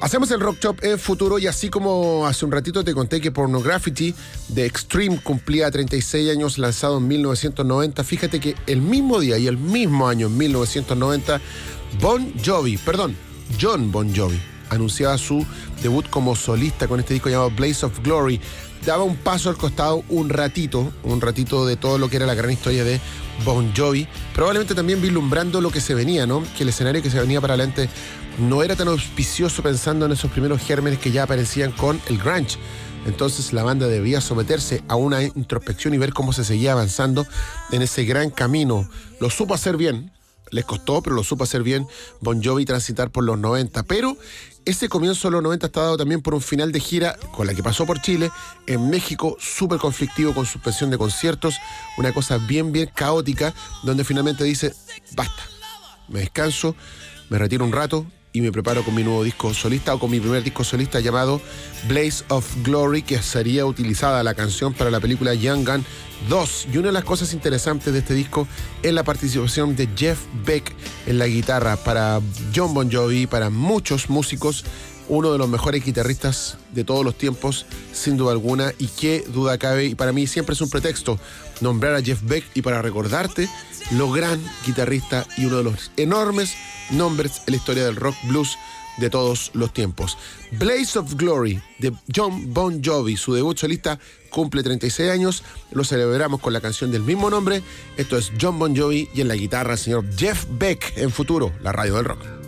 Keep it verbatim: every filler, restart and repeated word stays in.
Hacemos el Rock Shop en futuro y así como hace un ratito te conté que Pornography de Extreme cumplía treinta y seis años, lanzado en mil novecientos noventa, fíjate que el mismo día y el mismo año, en mil novecientos noventa, Bon Jovi, perdón, John Bon Jovi, anunciaba su debut como solista con este disco llamado Blaze of Glory. Daba un paso al costado un ratito, un ratito de todo lo que era la gran historia de Bon Jovi, probablemente también vislumbrando lo que se venía, ¿no? Que el escenario que se venía para adelante no era tan auspicioso, pensando en esos primeros gérmenes que ya aparecían con el grunge. Entonces la banda debía someterse a una introspección y ver cómo se seguía avanzando en ese gran camino. Lo supo hacer bien, les costó, pero lo supo hacer bien Bon Jovi transitar por los noventa, pero ese comienzo de los noventa está dado también por un final de gira con la que pasó por Chile, en México, súper conflictivo, con suspensión de conciertos, una cosa bien, bien caótica, donde finalmente dice, basta, me descanso, me retiro un rato y me preparo con mi nuevo disco solista, o con mi primer disco solista llamado Blaze of Glory, que sería utilizada la canción para la película Young Gun dos. Y una de las cosas interesantes de este disco es la participación de Jeff Beck en la guitarra. Para John Bon Jovi, para muchos músicos, uno de los mejores guitarristas de todos los tiempos, sin duda alguna, y qué duda cabe, y para mí siempre es un pretexto nombrar a Jeff Beck y para recordarte lo gran guitarrista y uno de los enormes nombres en la historia del rock blues de todos los tiempos. Blaze of Glory de John Bon Jovi, su debut solista, cumple treinta y seis años, lo celebramos con la canción del mismo nombre. Esto es John Bon Jovi y en la guitarra el señor Jeff Beck en Futuro, la radio del rock.